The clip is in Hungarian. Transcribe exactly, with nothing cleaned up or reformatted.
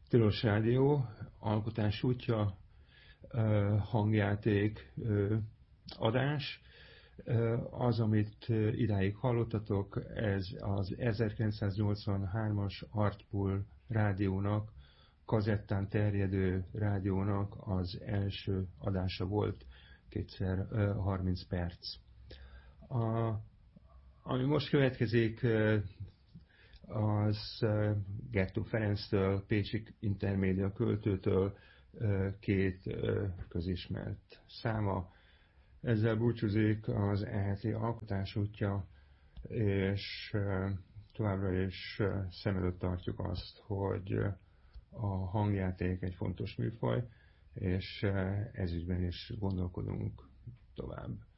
Tilos Rádió, alkotás útja, hangjáték, adás. Az, amit idáig hallottatok, ez az ezerkilencszáznyolcvanhármas Artpool rádiónak, kazettán terjedő rádiónak az első adása volt, kétszer harminc perc. A, ami most következik, az Gettó Ferenctől, Pécsi Intermédia költőtől két közismert száma. Ezzel búcsúzik az E H T alkotás útja, és továbbra is szem előtt tartjuk azt, hogy a hangjáték egy fontos műfaj, és ezügyben is gondolkodunk tovább.